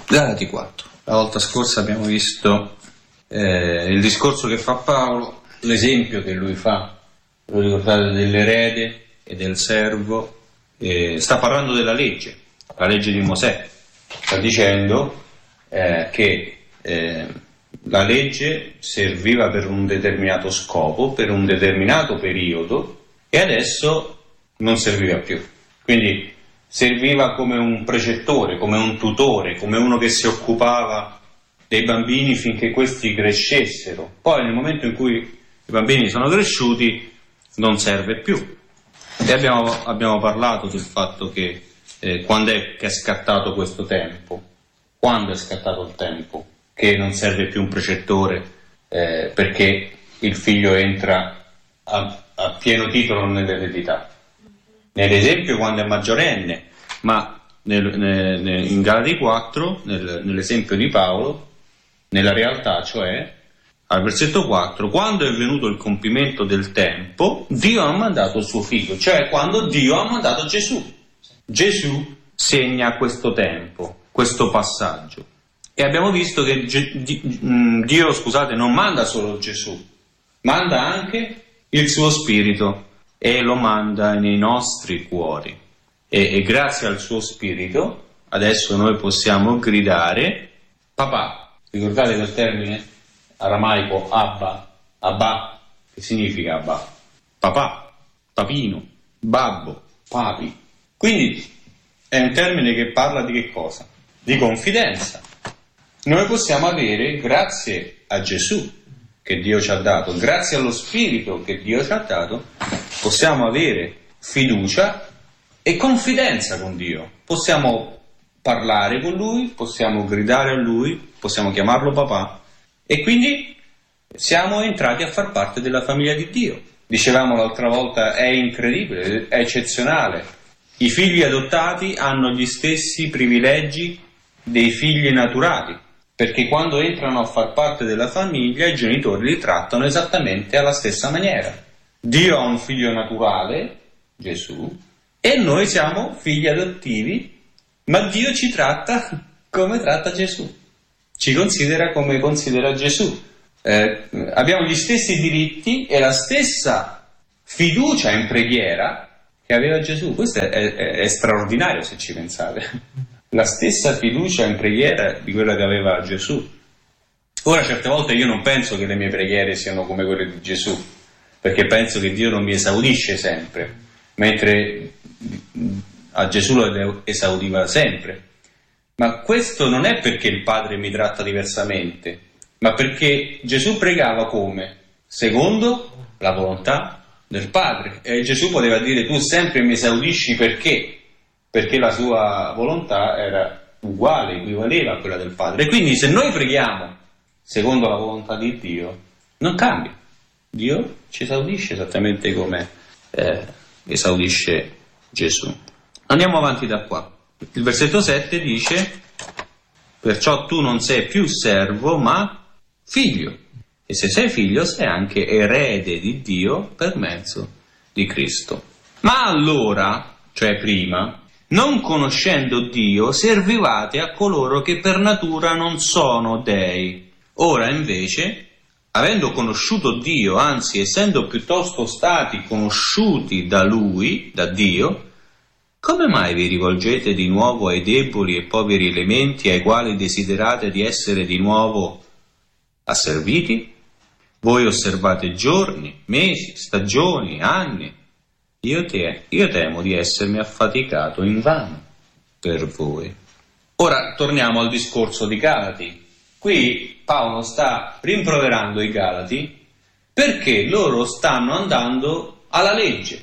Galati 4. La volta scorsa abbiamo visto il discorso che fa Paolo, l'esempio che lui fa, lo ricordate, dell'erede e del servo, sta parlando della legge, la legge di Mosè, sta dicendo che la legge serviva per un determinato scopo, per un determinato periodo, e adesso non serviva più. Quindi serviva come un precettore, come un tutore, come uno che si occupava dei bambini finché questi crescessero. Poi nel momento in cui i bambini sono cresciuti non serve più. E abbiamo parlato del fatto che quando è che è scattato questo tempo? Quando è scattato il tempo che non serve più un precettore perché il figlio entra a pieno titolo nell'eredità? Nell'esempio quando è maggiorenne, ma in Galati 4, nell'esempio di Paolo, nella realtà, cioè al versetto 4, quando è venuto il compimento del tempo, Dio ha mandato il suo figlio, cioè quando Dio ha mandato Gesù. Gesù segna questo tempo, questo passaggio. E abbiamo visto che Dio, non manda solo Gesù, manda anche il suo spirito e lo manda nei nostri cuori. E grazie al suo spirito adesso noi possiamo gridare papà. Ricordate quel termine aramaico Abba, che significa Abba? Papà, papino, babbo, papi. Quindi è un termine che parla di che cosa? Di confidenza. Noi possiamo avere, grazie a Gesù che Dio ci ha dato, grazie allo Spirito che Dio ci ha dato, possiamo avere fiducia e confidenza con Dio. Possiamo parlare con Lui, possiamo gridare a Lui, possiamo chiamarlo papà, e quindi siamo entrati a far parte della famiglia di Dio. Dicevamo l'altra volta, è incredibile, è eccezionale. I figli adottati hanno gli stessi privilegi dei figli naturali, perché quando entrano a far parte della famiglia i genitori li trattano esattamente alla stessa maniera. Dio ha un figlio naturale, Gesù, e noi siamo figli adottivi, ma Dio ci tratta come tratta Gesù, ci considera come considera Gesù. Abbiamo gli stessi diritti e la stessa fiducia in preghiera che aveva Gesù. Questo è straordinario se ci pensate. La stessa fiducia in preghiera di quella che aveva Gesù. Ora certe volte io non penso che le mie preghiere siano come quelle di Gesù, perché penso che Dio non mi esaudisce sempre, mentre a Gesù lo esaudiva sempre. Ma questo non è perché il Padre mi tratta diversamente, ma perché Gesù pregava come? Secondo la volontà del Padre. E Gesù poteva dire: tu sempre mi esaudisci perché? Perché la sua volontà era uguale, equivaleva a quella del Padre. E quindi se noi preghiamo secondo la volontà di Dio, non cambia. Dio ci esaudisce esattamente come esaudisce Gesù. Andiamo avanti da qua. Il versetto 7 dice: perciò tu non sei più servo ma figlio, e se sei figlio sei anche erede di Dio per mezzo di Cristo. Ma allora, cioè prima, non conoscendo Dio, servivate a coloro che per natura non sono dei. Ora invece, avendo conosciuto Dio, anzi essendo piuttosto stati conosciuti da Lui, da Dio, come mai vi rivolgete di nuovo ai deboli e poveri elementi ai quali desiderate di essere di nuovo asserviti? Voi osservate giorni, mesi, stagioni, anni. Io temo di essermi affaticato invano per voi. Ora torniamo al discorso di Galati. Qui Paolo sta rimproverando i Galati perché loro stanno andando alla legge.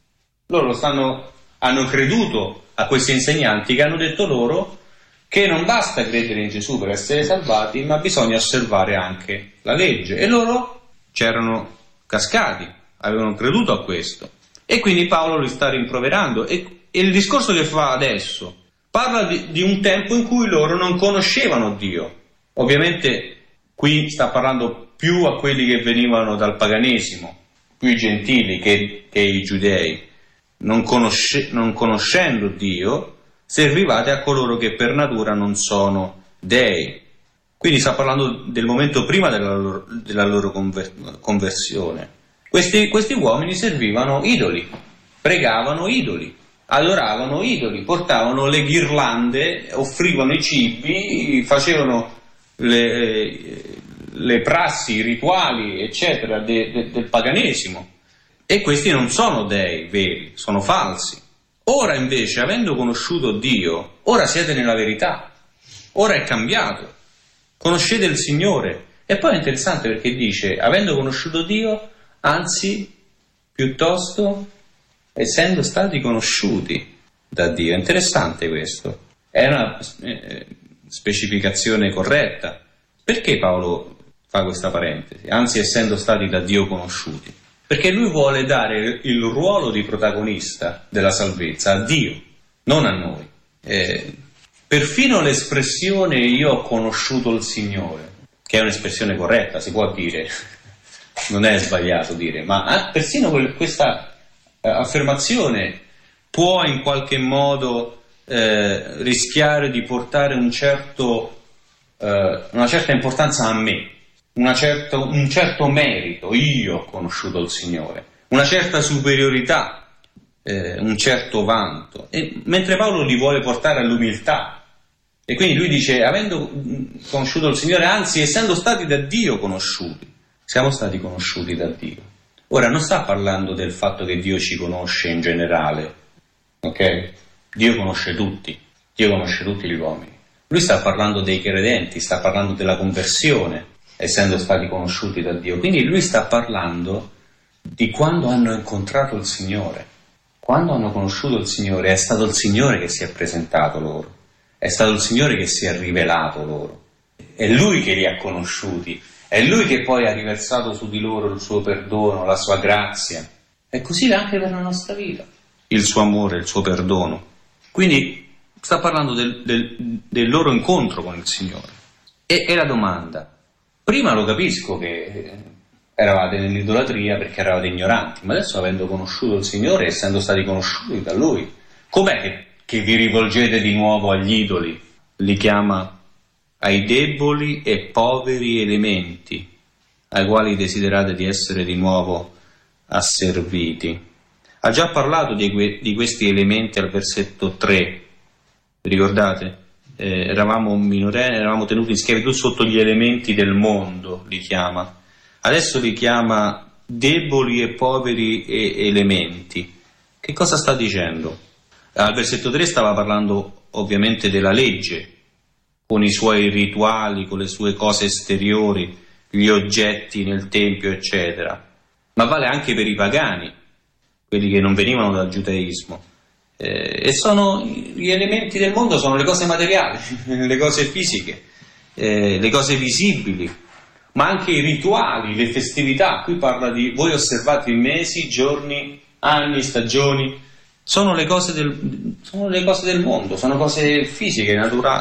Hanno creduto a questi insegnanti che hanno detto loro che non basta credere in Gesù per essere salvati, ma bisogna osservare anche la legge. E loro c'erano cascati, avevano creduto a questo. E quindi Paolo li sta rimproverando. E il discorso che fa adesso parla di un tempo in cui loro non conoscevano Dio. Ovviamente qui sta parlando più a quelli che venivano dal paganesimo, più i gentili che i giudei. Non conoscendo Dio, servivate a coloro che per natura non sono dei. Quindi sta parlando del momento prima della loro conversione. Questi uomini servivano idoli, pregavano idoli, adoravano idoli, portavano le ghirlande, offrivano i cibi, facevano le prassi, i rituali, eccetera, del paganesimo. E questi non sono dei veri, sono falsi. Ora invece, avendo conosciuto Dio, ora siete nella verità, ora è cambiato, conoscete il Signore. E poi è interessante perché dice, avendo conosciuto Dio, anzi, piuttosto, essendo stati conosciuti da Dio. È interessante questo, è una specificazione corretta. Perché Paolo fa questa parentesi? Anzi, essendo stati da Dio conosciuti. Perché lui vuole dare il ruolo di protagonista della salvezza a Dio, non a noi. Perfino l'espressione io ho conosciuto il Signore, che è un'espressione corretta, si può dire, non è sbagliato dire, ma persino questa affermazione può in qualche modo rischiare di portare una certa importanza a me. Un certo merito, io ho conosciuto il Signore, una certa superiorità, un certo vanto, mentre Paolo li vuole portare all'umiltà. E quindi lui dice, avendo conosciuto il Signore, anzi essendo stati da Dio conosciuti, siamo stati conosciuti da Dio. Ora non sta parlando del fatto che Dio ci conosce in generale, ok? Dio conosce tutti gli uomini. Lui sta parlando dei credenti, sta parlando della conversione, essendo stati conosciuti da Dio. Quindi lui sta parlando di quando hanno incontrato il Signore. Quando hanno conosciuto il Signore, è stato il Signore che si è presentato loro, è stato il Signore che si è rivelato loro, è Lui che li ha conosciuti, è Lui che poi ha riversato su di loro il suo perdono, la sua grazia. È così anche per la nostra vita, il suo amore, il suo perdono. Quindi sta parlando del loro incontro con il Signore. E la domanda, prima lo capisco che eravate nell'idolatria perché eravate ignoranti, ma adesso avendo conosciuto il Signore, essendo stati conosciuti da Lui, com'è che vi rivolgete di nuovo agli idoli? Li chiama ai deboli e poveri elementi, ai quali desiderate di essere di nuovo asserviti. Ha già parlato di questi elementi al versetto 3, ricordate? Eravamo minorenni, eravamo tenuti in schiavitù sotto gli elementi del mondo, li chiama. Adesso li chiama deboli e poveri elementi. Che cosa sta dicendo? Al versetto 3 stava parlando ovviamente della legge, con i suoi rituali, con le sue cose esteriori, gli oggetti nel tempio, eccetera. Ma vale anche per i pagani, quelli che non venivano dal giudaismo. E sono gli elementi del mondo, sono le cose materiali, le cose fisiche, le cose visibili, ma anche i rituali, le festività. Qui parla di voi osservate i mesi, giorni, anni, stagioni. Sono le cose del mondo, sono cose fisiche,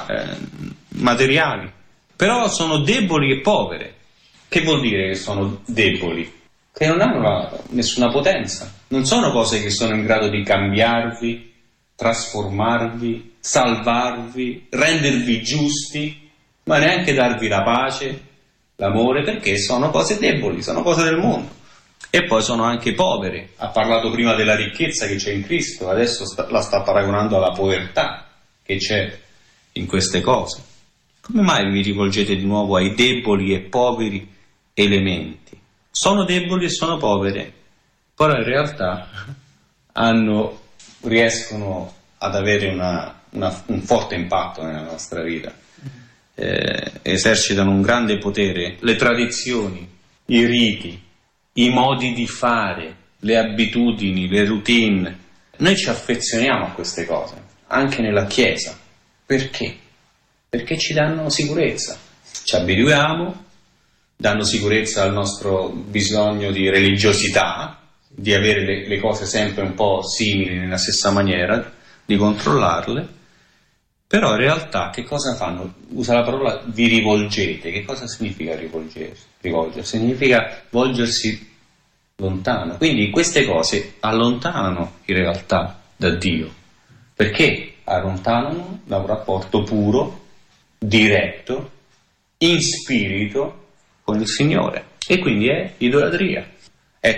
materiali, però sono deboli e povere. Che vuol dire che sono deboli? Che non hanno nessuna potenza, non sono cose che sono in grado di cambiarvi, trasformarvi, salvarvi, rendervi giusti, ma neanche darvi la pace, l'amore, perché sono cose deboli, sono cose del mondo. E poi sono anche povere. Ha parlato prima della ricchezza che c'è in Cristo, adesso la sta paragonando alla povertà che c'è in queste cose. Come mai vi rivolgete di nuovo ai deboli e poveri elementi? Sono deboli e sono povere, però in realtà riescono ad avere un forte impatto nella nostra vita. Esercitano un grande potere. Le tradizioni, i riti, i modi di fare, le abitudini, le routine. Noi ci affezioniamo a queste cose, anche nella Chiesa. Perché? Perché ci danno sicurezza. Ci abituiamo, danno sicurezza al nostro bisogno di religiosità, di avere le cose sempre un po' simili nella stessa maniera, di controllarle. Però in realtà che cosa fanno? Usa la parola vi rivolgete. Che cosa significa rivolgersi? Significa volgersi lontano. Quindi queste cose allontanano in realtà da Dio. Perché allontanano da un rapporto puro, diretto, in spirito con il Signore. E quindi è idolatria, è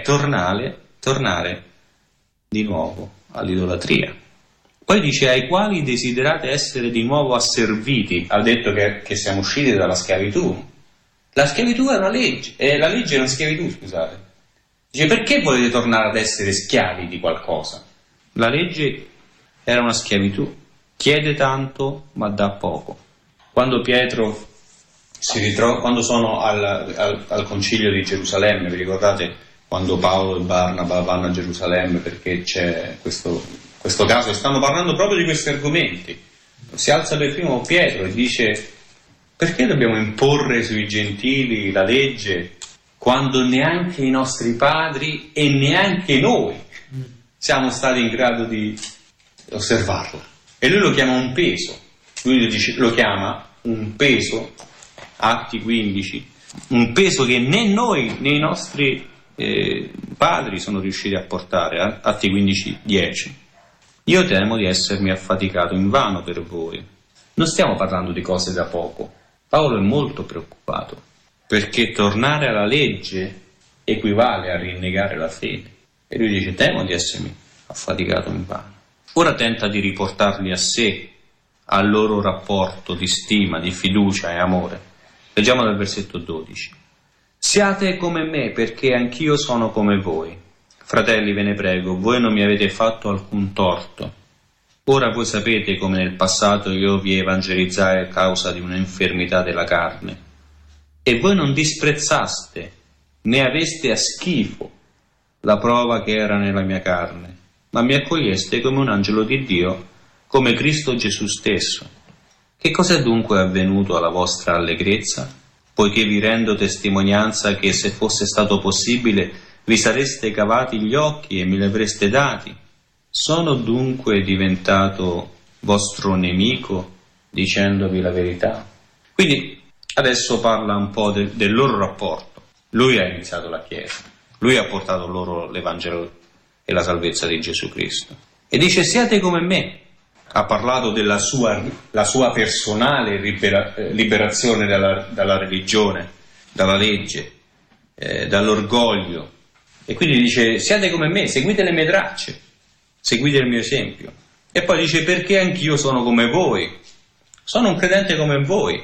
tornare di nuovo all'idolatria. Poi dice: ai quali desiderate essere di nuovo asserviti. Ha detto che siamo usciti dalla schiavitù. La schiavitù è una legge, la legge è una schiavitù, scusate. Dice: perché volete tornare ad essere schiavi di qualcosa? La legge era una schiavitù. Chiede tanto ma dà poco. Quando Pietro quando sono al concilio di Gerusalemme, vi ricordate quando Paolo e Barnaba vanno a Gerusalemme perché c'è questo caso, e stanno parlando proprio di questi argomenti. Si alza per primo Pietro e dice: perché dobbiamo imporre sui gentili la legge quando neanche i nostri padri e neanche noi siamo stati in grado di osservarla? E lui lo chiama un peso, lo chiama un peso, Atti 15, un peso che né noi né i nostri padri sono riusciti a portare, Atti 15:10. Io temo di essermi affaticato invano per voi. Non stiamo parlando di cose da poco. Paolo è molto preoccupato, perché tornare alla legge equivale a rinnegare la fede. E lui dice: temo di essermi affaticato invano. Ora tenta di riportarli a sé, al loro rapporto di stima, di fiducia e amore. Leggiamo dal versetto 12. Siate come me, perché anch'io sono come voi. Fratelli, ve ne prego, voi non mi avete fatto alcun torto. Ora voi sapete come nel passato io vi evangelizzai a causa di un'infermità della carne. E voi non disprezzaste, né aveste a schifo la prova che era nella mia carne, ma mi accoglieste come un angelo di Dio, come Cristo Gesù stesso. Che cos'è dunque avvenuto alla vostra allegrezza? Poiché vi rendo testimonianza che se fosse stato possibile vi sareste cavati gli occhi e me li avreste dati. Sono dunque diventato vostro nemico dicendovi la verità? Quindi adesso parla un po' del loro rapporto. Lui ha iniziato la Chiesa, lui ha portato loro l'Evangelo e la salvezza di Gesù Cristo. E dice: siate come me. Ha parlato della sua personale liberazione dalla religione, dalla legge, dall'orgoglio. E quindi dice: siate come me, seguite le mie tracce, seguite il mio esempio. E poi dice: perché anch'io sono come voi, sono un credente come voi.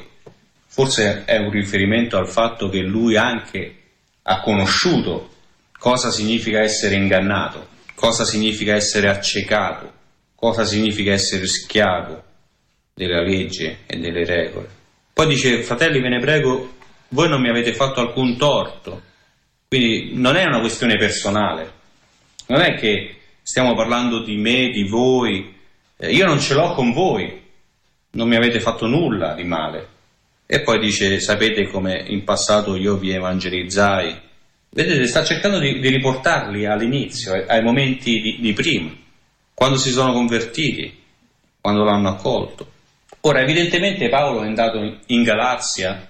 Forse è un riferimento al fatto che lui anche ha conosciuto cosa significa essere ingannato, cosa significa essere accecato, cosa significa essere schiavo della legge e delle regole. Poi dice: fratelli, ve ne prego, voi non mi avete fatto alcun torto. Quindi non è una questione personale, non è che stiamo parlando di me, di voi, io non ce l'ho con voi, non mi avete fatto nulla di male. E poi dice: sapete come in passato io vi evangelizzai. Vedete, sta cercando di riportarli all'inizio, ai momenti di prima, quando si sono convertiti, quando l'hanno accolto. Ora, evidentemente Paolo è andato in Galazia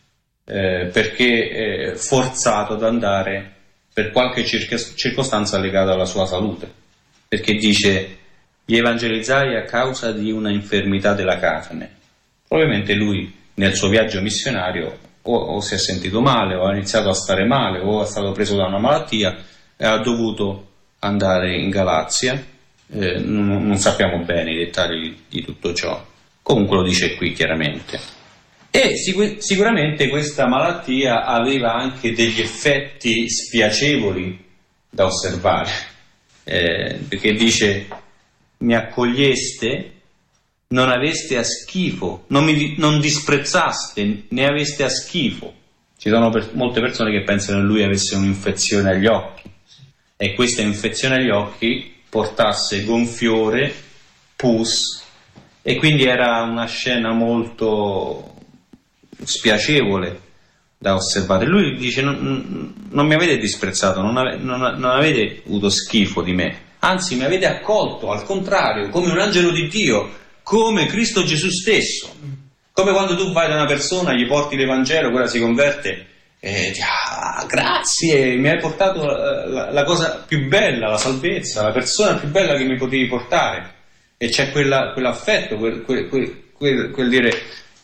perché è forzato ad andare per qualche circostanza legata alla sua salute, perché dice: vi evangelizzai a causa di una infermità della carne. Probabilmente lui nel suo viaggio missionario o si è sentito male, o ha iniziato a stare male, o è stato preso da una malattia e ha dovuto andare in Galazia. Non sappiamo bene i dettagli di tutto ciò, comunque lo dice qui chiaramente. E sicuramente questa malattia aveva anche degli effetti spiacevoli da osservare, perché dice: mi accoglieste, non aveste a schifo, non disprezzaste, ne aveste a schifo. Ci sono molte persone che pensano che lui avesse un'infezione agli occhi, e questa infezione agli occhi portasse gonfiore, pus, e quindi era una scena molto spiacevole da osservare. Lui dice: non mi avete disprezzato, non avete avuto schifo di me, anzi mi avete accolto, al contrario, come un angelo di Dio, come Cristo Gesù stesso. Come quando tu vai da una persona, gli porti l'Evangelo, quella si converte e dici: grazie, mi hai portato la cosa più bella, la salvezza, la persona più bella che mi potevi portare. E c'è quell'affetto, quel dire: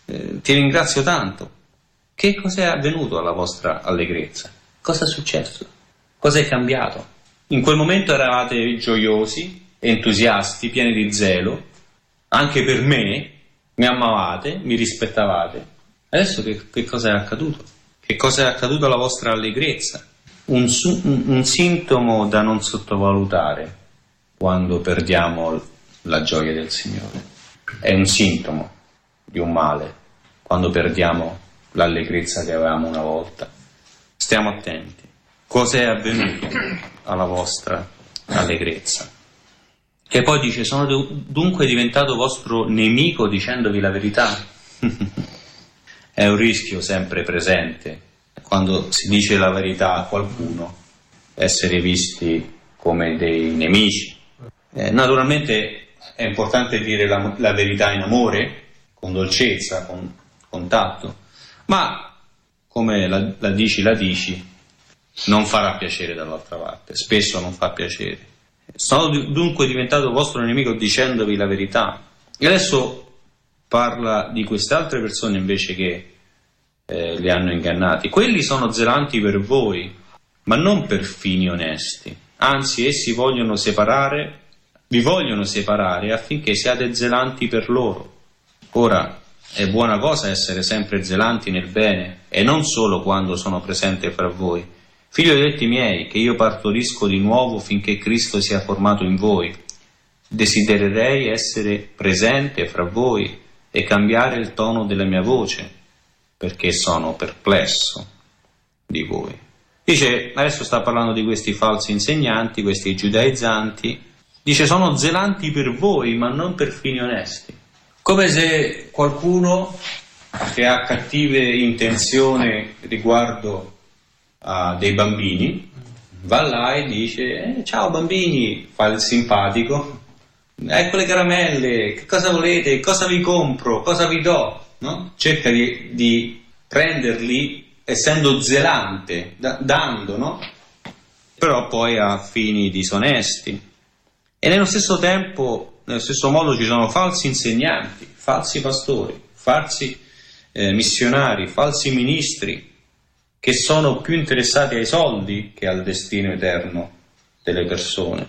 ti ringrazio tanto. Che cos'è avvenuto alla vostra allegrezza? Cosa è successo? Cosa è cambiato? In quel momento eravate gioiosi, entusiasti, pieni di zelo, anche per me, mi amavate, mi rispettavate. Adesso che cosa è accaduto? Che cosa è accaduto alla vostra allegrezza? Un sintomo da non sottovalutare quando perdiamo la gioia del Signore. È un sintomo di un male quando perdiamo l'allegrezza che avevamo una volta. Stiamo attenti. Cosa è avvenuto alla vostra allegrezza? E poi dice: sono dunque diventato vostro nemico dicendovi la verità. È un rischio sempre presente quando si dice la verità a qualcuno, essere visti come dei nemici. Naturalmente è importante dire la verità in amore, con dolcezza, con tatto, ma come la dici, non farà piacere dall'altra parte, spesso non fa piacere. Sono dunque diventato vostro nemico dicendovi la verità. E adesso parla di queste altre persone invece che li hanno ingannati. Quelli sono zelanti per voi, ma non per fini onesti. Anzi, essi vi vogliono separare affinché siate zelanti per loro. Ora, è buona cosa essere sempre zelanti nel bene, e non solo quando sono presente fra voi. Figlioletti miei, che io partorisco di nuovo finché Cristo sia formato in voi, desidererei essere presente fra voi e cambiare il tono della mia voce, perché sono perplesso di voi. Dice, adesso sta parlando di questi falsi insegnanti, questi giudaizzanti, dice: sono zelanti per voi, ma non per fini onesti. Come se qualcuno che ha cattive intenzioni riguardo a dei bambini va là e dice: ciao bambini, fa il simpatico, ecco le caramelle, che cosa volete, cosa vi compro, cosa vi do, no? Cerca di prenderli essendo zelante, dando, no? Però poi ha fini disonesti. E nello stesso tempo, nello stesso modo, ci sono falsi insegnanti, falsi pastori, falsi missionari, falsi ministri, che sono più interessati ai soldi che al destino eterno delle persone.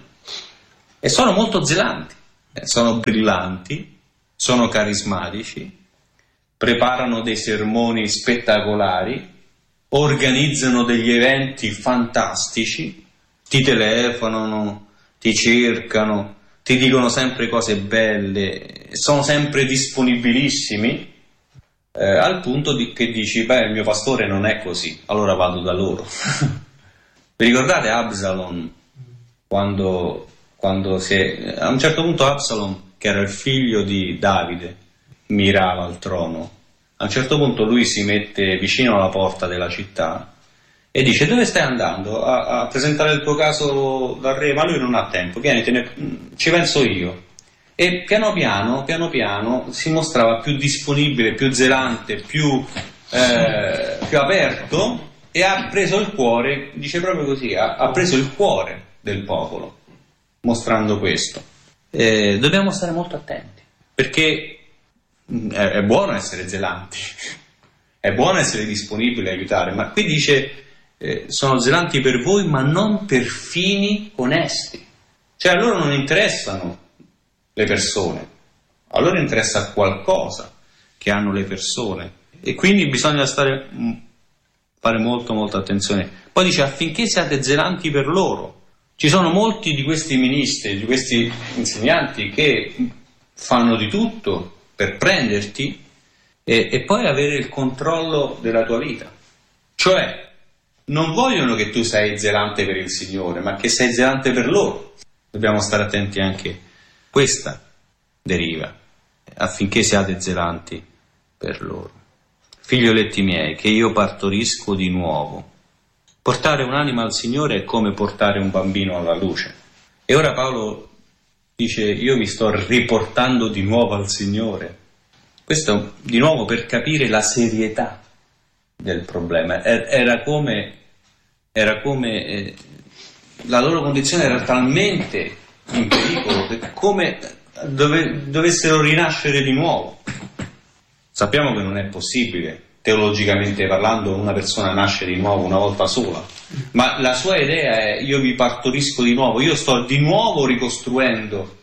E sono molto zelanti, sono brillanti, sono carismatici, preparano dei sermoni spettacolari, organizzano degli eventi fantastici, ti telefonano, ti cercano, ti dicono sempre cose belle, sono sempre disponibilissimi, al punto che dici: il mio pastore non è così, allora vado da loro. Vi ricordate Absalom? Quando a un certo punto Absalom, che era il figlio di Davide, mirava al trono. A un certo punto lui si mette vicino alla porta della città e dice: dove stai andando? A presentare il tuo caso dal re? Ma lui non ha tempo, vieni, ci penso io. E piano piano si mostrava più disponibile, più zelante, più aperto, e ha preso il cuore, dice proprio così, ha preso il cuore del popolo, mostrando questo. Dobbiamo stare molto attenti, perché è buono essere zelanti, è buono essere disponibili a aiutare, ma qui dice sono zelanti per voi, ma non per fini onesti. Cioè a loro non interessano le persone, a loro interessa qualcosa che hanno le persone, e quindi bisogna fare molta attenzione. Poi dice: affinché siate zelanti per loro. Ci sono molti di questi ministri, di questi insegnanti, che fanno di tutto per prenderti e poi avere il controllo della tua vita. Cioè non vogliono che tu sei zelante per il Signore, ma che sei zelante per loro. Dobbiamo stare attenti anche a questa deriva, affinché siate zelanti per loro. Figlioletti miei, che io partorisco di nuovo. Portare un'anima al Signore è come portare un bambino alla luce. E ora Paolo dice: io mi sto riportando di nuovo al Signore. Questo di nuovo per capire la serietà del problema. Era come la loro condizione era talmente in pericolo che come dovessero rinascere di nuovo. Sappiamo che non è possibile, teologicamente parlando, una persona nasce di nuovo una volta sola, ma la sua idea è: io vi partorisco di nuovo, io sto di nuovo ricostruendo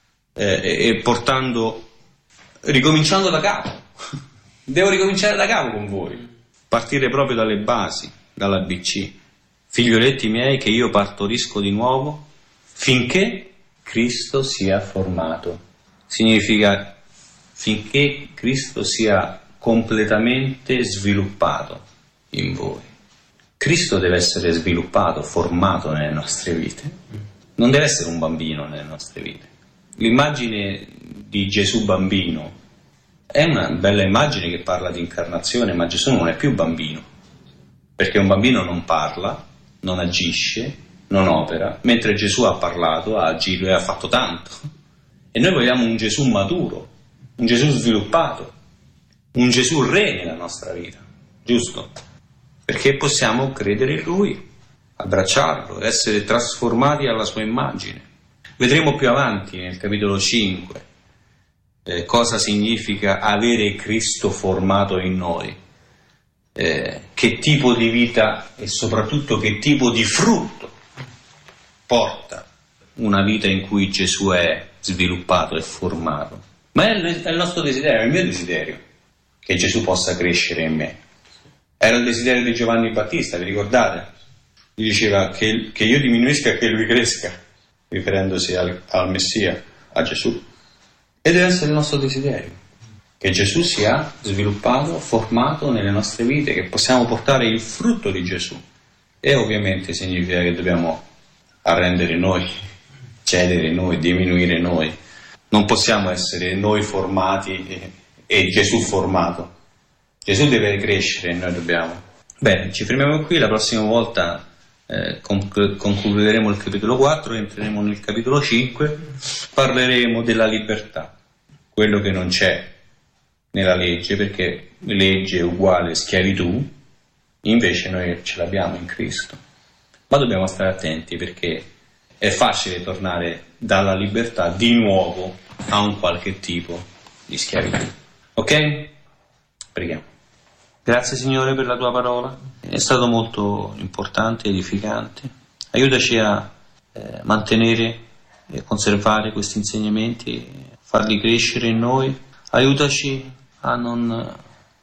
e ricominciando da capo. Devo ricominciare da capo con voi, partire proprio dalle basi, dall'ABC. Figlioletti miei, che io partorisco di nuovo finché Cristo sia formato. Significa finché Cristo sia completamente sviluppato in voi. Cristo deve essere sviluppato, formato nelle nostre vite. Non deve essere un bambino nelle nostre vite. L'immagine di Gesù bambino è una bella immagine che parla di incarnazione, ma Gesù non è più bambino, perché un bambino non parla, non agisce, non opera, mentre Gesù ha parlato, ha agito e ha fatto tanto. E noi vogliamo un Gesù maturo, un Gesù sviluppato, un Gesù re nella nostra vita, giusto? Perché possiamo credere in Lui, abbracciarlo, essere trasformati alla sua immagine. Vedremo più avanti nel capitolo 5 cosa significa avere Cristo formato in noi, che tipo di vita e soprattutto che tipo di frutto porta una vita in cui Gesù è sviluppato e formato. Ma è il nostro desiderio, è il mio desiderio, che Gesù possa crescere in me. Era il desiderio di Giovanni Battista, vi ricordate? Gli diceva che io diminuisca e che lui cresca, riferendosi al Messia, a Gesù. E deve essere il nostro desiderio, che Gesù sia sviluppato, formato nelle nostre vite, che possiamo portare il frutto di Gesù. E ovviamente significa che dobbiamo arrendere noi, cedere noi, diminuire noi. Non possiamo essere noi formati e Gesù formato. Gesù deve crescere e noi dobbiamo. Bene, ci fermiamo qui, la prossima volta concluderemo il capitolo 4, entreremo nel capitolo 5, parleremo della libertà, quello che non c'è nella legge, perché legge è uguale schiavitù, invece noi ce l'abbiamo in Cristo. Ma dobbiamo stare attenti, perché è facile tornare dalla libertà di nuovo a un qualche tipo di schiavitù. Ok? Preghiamo. Grazie Signore per la tua parola, è stato molto importante, edificante. Aiutaci a mantenere e conservare questi insegnamenti, farli crescere in noi. Aiutaci a non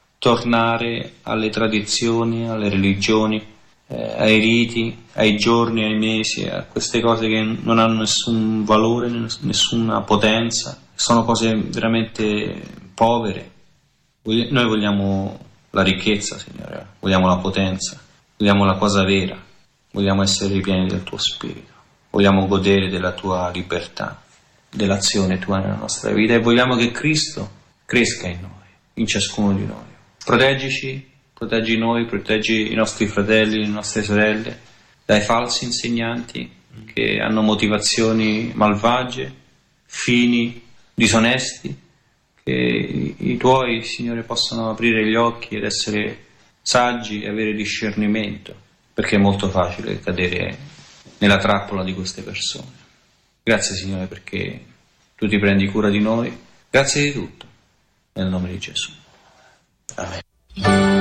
tornare alle tradizioni, alle religioni, ai riti, ai giorni, ai mesi, a queste cose che non hanno nessun valore, nessuna potenza, sono cose veramente povere. Noi vogliamo la ricchezza, Signore, vogliamo la potenza, vogliamo la cosa vera, vogliamo essere ripieni del tuo spirito, vogliamo godere della tua libertà, dell'azione tua nella nostra vita, e vogliamo che Cristo cresca in noi, in ciascuno di noi. Proteggici, proteggi noi, proteggi i nostri fratelli, le nostre sorelle dai falsi insegnanti che hanno motivazioni malvagie, fini disonesti. Che i tuoi, Signore, possano aprire gli occhi ed essere saggi e avere discernimento, perché è molto facile cadere nella trappola di queste persone. Grazie, Signore, perché tu ti prendi cura di noi. Grazie di tutto, nel nome di Gesù. Amen.